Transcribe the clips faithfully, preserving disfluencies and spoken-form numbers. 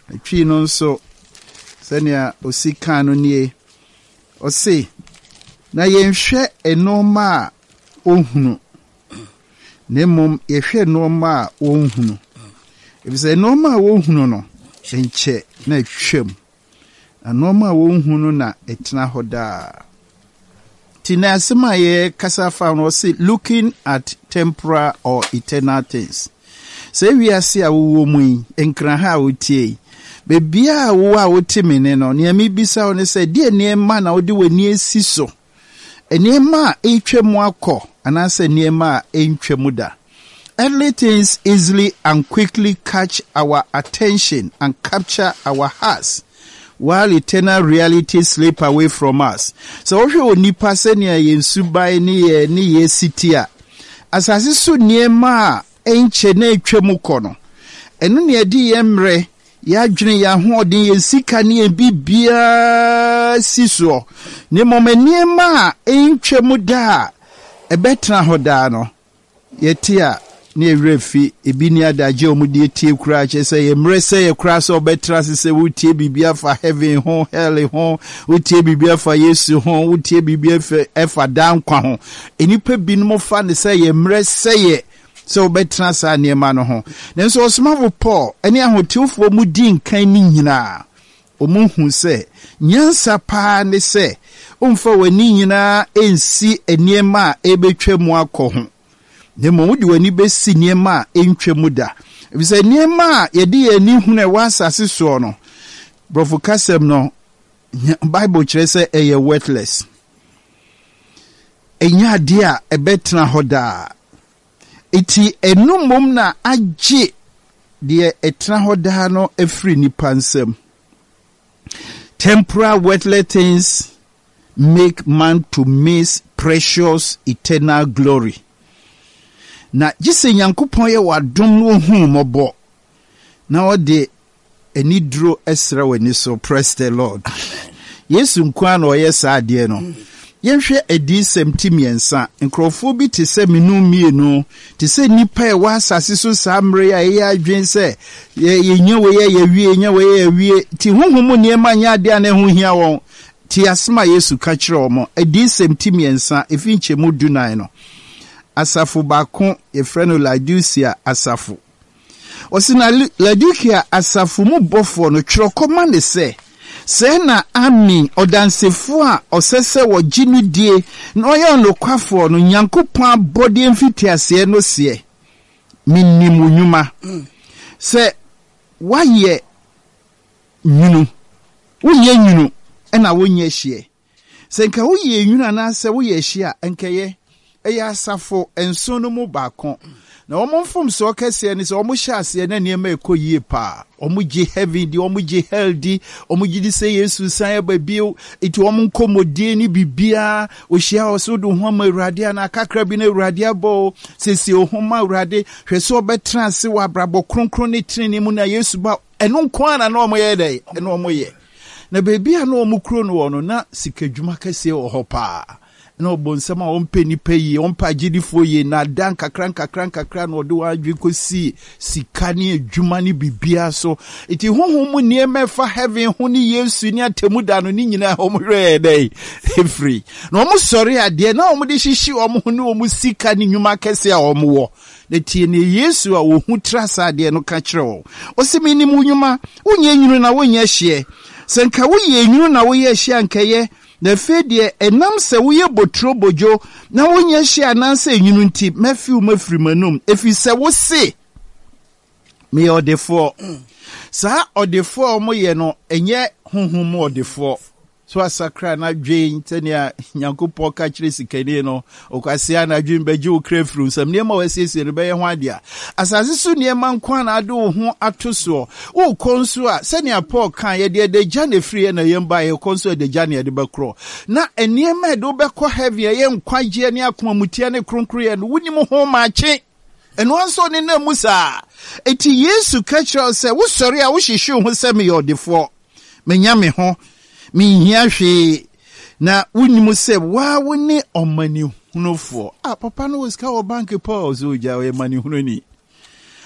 twi no nso senia osika no nie o se na yenhwe enoma a ohunu nemom yehwe enoma a ohunu ebise enoma a ohunu no enche na twem enoma a ohunu na etena hoda tina sema ye kasa fa no se looking at temporal or eternal things. Say we are see a woman enkran ha otie bebia wo a wotimene no ne mi bisa one say de niema na wode wani asi so eniema a etwemu akọ anase niema a entwemu da. Earthly things easily and quickly catch our attention and capture our hearts, while eternal realities slip away from us. So ohwe onipa se ne yensubai ne ye ne ye sitia asase so niema enche na etwemu kono enu ne adi yemre ya dwene ya ho odin ye sika ne bibia siso ne momaniema entwemu da ebetra hoda no yetia ne refi ebini adaje omudi tie kura che se yemre se ye kura so betra se wutie bibia fa heaven ho hell ho wutie bibia fa yesu ho wutie bibia fa efa dan kwa ho enipa binum fa ne se yemre se ye so betra sa niema no ho nenso osmavo Paul eni ahotiwfo mu di nkan ni nyina omuhu se nyansa pa ne se umfa wani nyina ensi eniema ebetwemu akọ ho nemo wudi wani besi niema entwemu da ebise niema yedi ani hunu e wasase so no brofo kasem no Bible kire se eye worthless enya dia ebetena hoda iti enumom na agye de etena hoda no efri ni pansem. Temporal worthless things make man to miss precious eternal glory. Na jise Nyankopon ye wadom no hu mobo na ode enidro esra wani so. Praise the Lord. Yesu nkwa na oye sa ade no yenhwe edisem timiensa nkrofo bi te se minu mienu te se nipa e wa asase so samre ya ye adwen se yenye we ye wie yenye we ye wie ti honhom niema nya ade na hu hia won ti asema Yesu ka kire omo edisem timiensa efi nchemu dunan no asafu bakon efreno Laodicea asafu osina Laodicea asafu mu bofo no twirokoma ne se se na amin odansefo a osese wo ginu die na oye nokwafo no Nyankopon abode mfitiase no se minnimu nyuma se waye nyunu wonye nyunu na wonye hie se nka woye nyunu na se woye hie a nkeye eya asafo enso no mu bakon na omomfom so kase ni so omuhyase na niema ekoyie pa omugi heavy di omugi healthy omugi di say Yesu san babio iti omunkomodie ni bibia ohia osudu homa urade na kakra bi na urade abo sesi ohoma urade hweso betra se wa brabo kronkron ni treni mu na Yesu ba eno nko na na omoye dai eno omoye na bibia na omukro no no na sikadwuma kase ohopa no bonsama ompeni peyi ompa gidifo ye na dan kakran kakran kakran no do adwe kosi sikani adwuma ni bibia so iti honhom ne mefa heaven ho ni Yesu ni atemuda no ni nyina omhwe dai free no omo sori ade na omo de hihyi omo ho ni omo sika ni nyuma kese a omo wo na tie ne Yesu a wo hu trasa ade no ka kire wo osimi ni mu nyuma wonye nyunu na wonye hye senka woye nyunu na woye hye ankaye na fedie enam se woye botro bojo na wonye hye ananse nyunu nti mafiu mafiri manum efi se wo se me odefo sa odefo mo ye no enye honhom odefo so asakra na dwen tania Nyankopon ka kire sikani no okwasia na dwen baji o krefru sam ne ma wasiesie ne be ho ade a asase so ne ma nkwa na ade wo ho atoso wo konso a senia Paul kan ye de de jane free na yemba ye konso de jane de bakro na eniema de obekọ heavy ye nkwaje ne akoma mutia ne kronkro ye no wunim ho maache eno anso ne na musa eti Yesu ka kire se wo sori a wo hihye ho se me yodefo menya me ho mi hiahwe na wunimu se wa woni omani hunofo ah papa no ska o bank Paul so ja we mani hunoni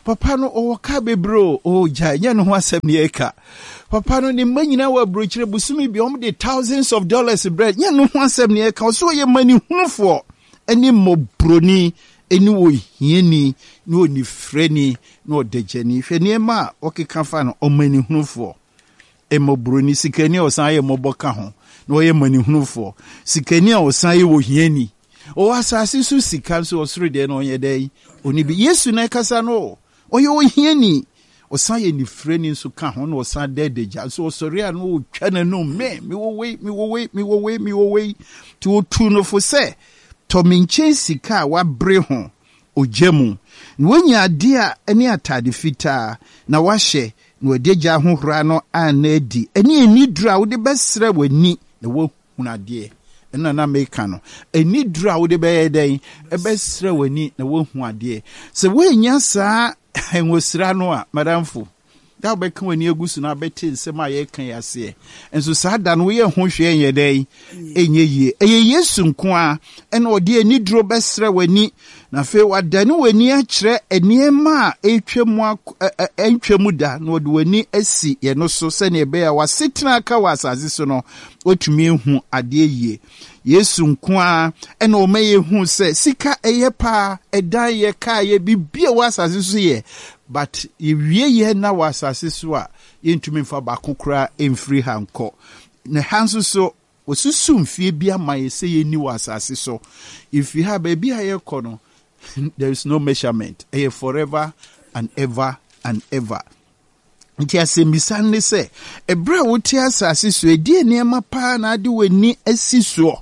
papa no o ka bebro o ja nya no ho asem ne eka papa no ne manyina wa brochire busumi bi om de thousands of dollars bread nya no ho asem ne eka so ye mani hunufo ani mobroni eni wo hieni ni oni freni no dejani hwe ne ma o keka fa no o mani hunufo e mobroni sikani o san ye moboka ho no ye mani hunufo sikani o san ye wo hieni o asase su sika so osoro de no ye dai oni bi Yesu na kasa no o ye wo hieni o san ye ni freni so ka ho no o san dedeja so osori an o twa na no me me wo we me wo we me wo we me wo we to tu no fo se to minche sika wa bre ho ojemu wonya ade a ene atade fita na wahye na wadeja ho hora no anadi ene eni dura wo de besre wani na wo hunade ena na meka no eni dura wo de be den e besre wani na wo huade se wonya saa enwosira no a madamfo da be kan wani agusu na beti nsem a ye kan yase enso saa da no ye ho hwe enye den enye yie eye Yesu nko a ena ode eni duro besre wani na fe wadane wani a kire eniema a etwemu entwemu da na ode wani asi ye no so se ne be ya wasetena aka wasaze so no otumi hu ade yie Yesu nko a ena o maye hu se sika eye pa edan ye ka ye bibie wasaze so ye but ewie ye na wasase so a yentumi fa ba kokora emfiri hanko na hanso so osusu mfie bia maye se ye ni wasase so if you have a bia ye kono there is no measurement eh forever and ever and ever nti asembisa ne se ebra woti asase so edi enema pa na ade wani asiso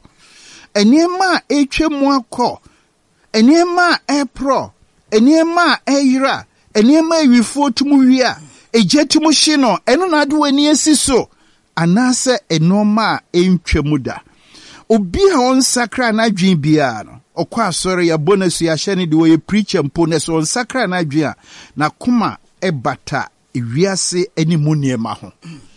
enema etwemu akọ enema epro enema eyira enema ewifo tumu wia ejetumu hye no eno na ade wani asiso anase enoma entwemu da obi a on sakra na dwen bia no okwa asore ya bonus ya hye ne de wo preacher mpo ne so on sakra na dwen na kuma ebata ewiase animu niema ho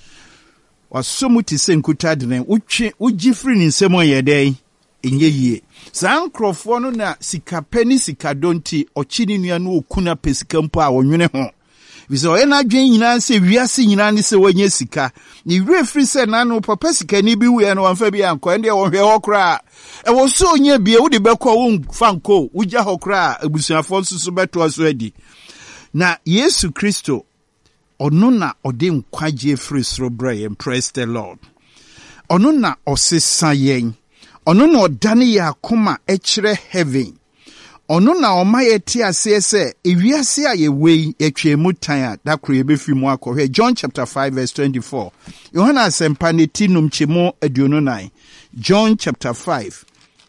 wasomu ti senkuta dene utwe ugifri ni nsemo yedai enye yie san krofo no na sikapeni sikadonti ochini nua no okuna pesika mpo a wonwene ho biso o na dwen nyina se wiase nyina ne se wanye sika ni refri se na no papa sika ni bi wu no wanfa bi anko ende wo hwe hokra e wo so onye bie wo de bekọ wo fanko ugya hokra abusuafo nsusu beto aso adi na Yesu Kristo ono na ode nkwaje free sro bra and praise the Lord ono na osesa yen ono na odane ya akoma ekire heaven ono na omaye ti ase se ewiase a ye wei etwemu tan a dakro ye befi mu akọhwe John chapter five verse twenty-four Yohana sempane tinum chemo aduonu nine John chapter five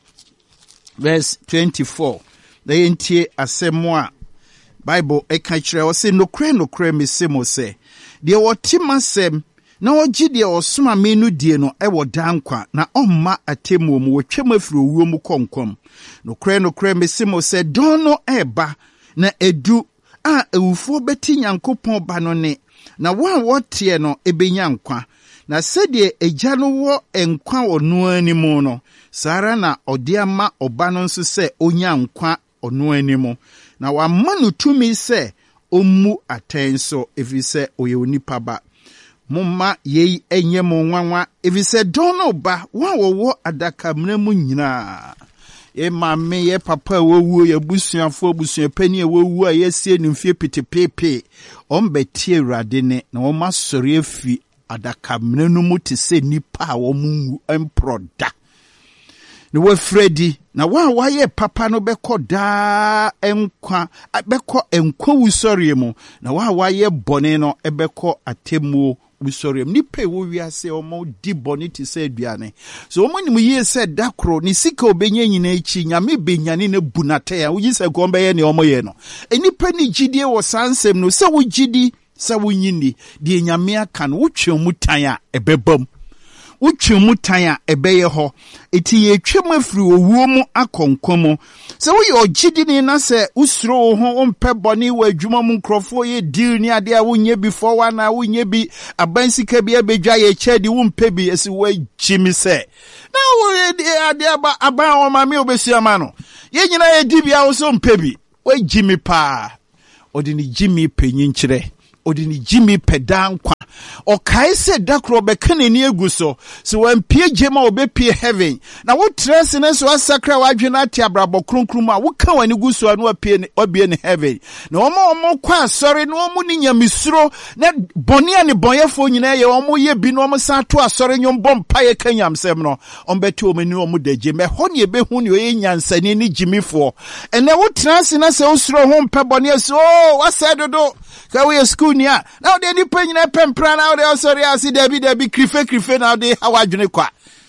verse twenty-four na yentie asemo a Bible eka kire o se nokre nokre mesemo se de wotimasem na ogi de osoma menu die no e wodankwa na omma atemu mu wotwem afiri owuo mu konkom nokre nokre mesemo se dono eba na edu a ewufo beti Nyankopon ba no ne na wa wotie no ebenya nkwa na sede egya no wo enkwa ono animu no sara na ode ama oba no nso se onya nkwa ono animu na wa manu tumi se omu atenso efise oye onipa ba mumma yei enye mo nwanwa efise dono ba wa wowo adaka mnamu nyina e mamme ye papa wowu ye busuafo busuapani e wowu a yesie nimfie pitepepe ombetie urade ne na woma sori afi adaka mnanu mu te se nipa a womu emproda ne wa Fredi na wa wa ye papa no beko da enkwa beko enkwa wusori mu na wa wa ye bone no ebeko atemu wusori mu nipa wo wiase omo di bone ti se aduane so omo nim ye se dakro ni sika obenye nyina echi nyame benyane na bunate ya wuji se gombe ye ne omo ye no enipa ni gidie wo sansem no se wo gidi se wo nyini die nyame aka no wotwe mu tan a ebebam utwe mu tan a ebeye ho eti ye twem afiri owuo mu akonkomo se wo ye ogidi ni na se usuro ho ompe boni wa adwuma mu nkrofo ye deal ni ade a wonye before wa na wonye bi abansika bi abedwa ye chedi wo mpe bi esi wa jimi se na wo ade aba aba o ma me obesiama no ye nyina ye di bia wo so mpe bi wa jimi pa odi ni Jimmy penyinchire odi ni Jimmy pedankwa o kai se dakro be kanani eguso so wan pie gema obepie heaven na wo trust ne so asakra wadwena ati abrabo kronkrum a wo ka wani guso anu apie obie ne heaven na omo omo kwa asore na omo ni nyamisuro na boni ani bonyefo nyina ye omo ye bi no omo sa to asore nyom bompa ye kanyamsem no ombeti omani omo daje me ho ne be hu ne oye nyansani ni jimifo ene wo trust na se osuro ho mpa boni so wasa dodo ka we school nia now they ni penyina pempra now they also reasi debi debi krife krife now they awadwene kwa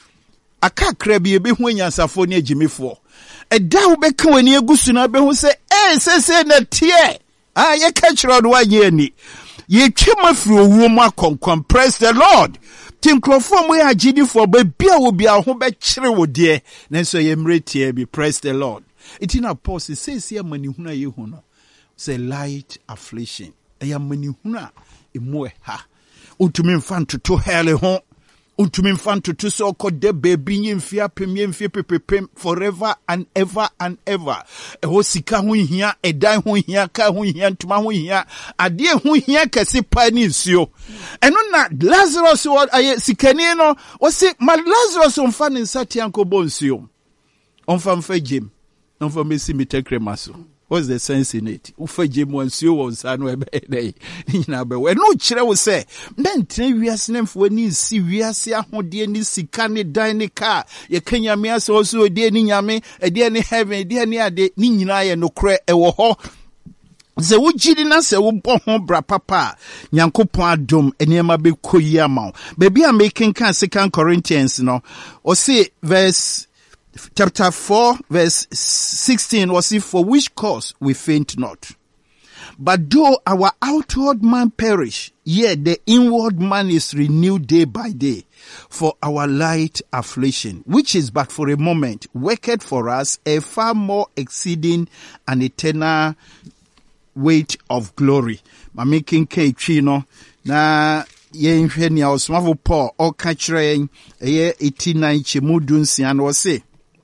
akakra bi ebe hu nyansafo ne agimifo eda wo beka wani egusu na be hu se eh se se na tie ah ye ka chiro do wanye ni ye twema firi owuo mu akonkon. Praise the Lord. Tinkrofo mu ya agidifo ba bia wo bia ho be kyere wo de nanso ye mretie bi. Praise the Lord. Itina pause se se amani huna ye hu no say light affliction eya mani huna emu ha utumi mfa ntoto hele ho utumi mfa ntoto so kode baby nyimfia pemie mfie pepepem forever and ever and ever eho sika ho hia edan ho hia ka ho hia ntuma ho hia ade ho hia kase pa ni nsuo eno na Lazarus wo aye sikani no wo se ma Lazarus mfa ne nsati ankobo nsuo onfa mfa gem onfa mesi mitekremaso. What's the sense in it? Ufa jemu ansio wo nsano ebe dey nyina be we no kire wo se mentre wiase nemfo ni si wiase ahode ni sika ni dan ni car ye kanyame aso so de ni nyame ede ni heaven de ni ade ni nyina ye no kre ewo ho ze wo gidi na se wo bo ho bra papa nyankopon adom enema be koyi ama be bia making kan Second Corinthians no o say verse chapter four, verse sixteen was it for which cause we faint not. But though our outward man perish, yet the inward man is renewed day by day. For our light affliction, which is but for a moment, worketh for us a far more exceeding and eternal weight of glory. Ma making cake chino na yen hwe nia osmafo Paul o ka kire eye eighty-nine chemudun sian wo se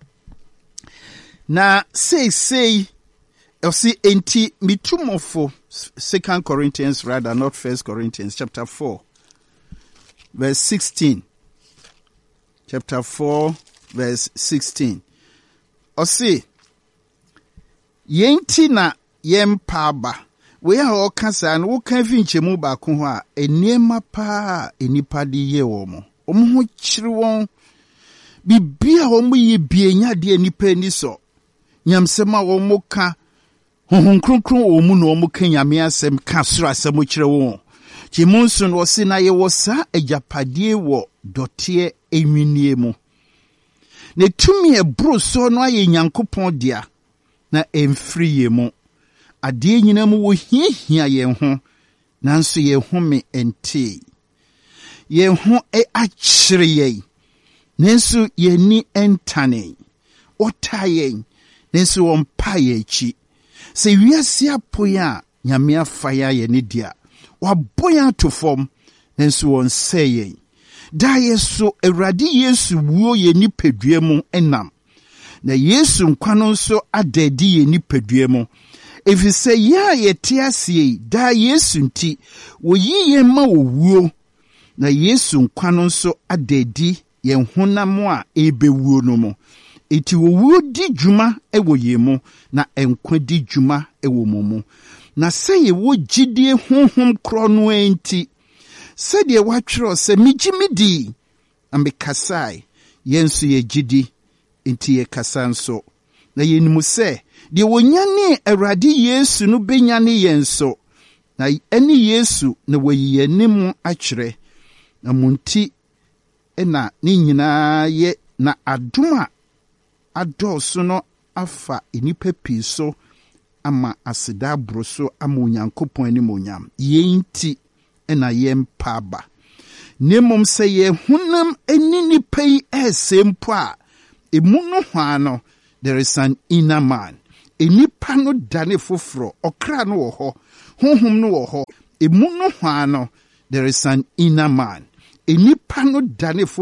na say say you see enti mitumofo Second Corinthians rather not First Corinthians chapter four verse sixteen chapter four verse sixteen o see yenti na yempaba we a o kasa na wo kan fi nchemu ba ko ho a eniema pa enipa di ye wo mo omo ho kire won bibia wo mo ye bienya de enipa ni so nyamsema wo mo ka honhon kronkron wo mu no wo mo ka nyame asem ka soro asem kire wo chimunsun wo se na ye wo sa agyapadie wo dote enwinie mu ne tumi ebro so no aye nyankopon dia na emfiri ye mu ade nyina mu wo hiahia ye ho nanso ye home ente ye ho e akyere ye nanso ye ni entane otaye nanso won pa ye chi se wiase apoya nyame afaya ye ne dia waboya to form nanso won seye da yeso Awurade Yesu wuo ye ni pedua mu enam na Yesu nkwano nso adadi ye ni pedua mu efise ya ye tiasie da Yesu nti wo yiye ma wo wuo na Yesu nkwano nso adadi ye honam a ebewuo no mu eti wo wuo di dwuma ewo ye mu na enkwa di dwuma ewo mu mu na se ye wo gidie honhom kro no enti se de watwero se migimidi ambe kasai yensu ye gidi enti ye kasanso na yenimu se de wonyane Awurade Yesu no benyane yenso na eni Yesu na wayi anim akyere na munti ena ni nyina ye na adoma adoso no afa enipa piso ama aseda broso ama Onyankopon ani monyam yenti ena yempaba nemom se ye hunam eni nipa yi esempo a emu no hwa no there is an inner man enipa no dane foforo okra no wo ho honhom no wo ho emu no hwa no there is an inner man enipa no dane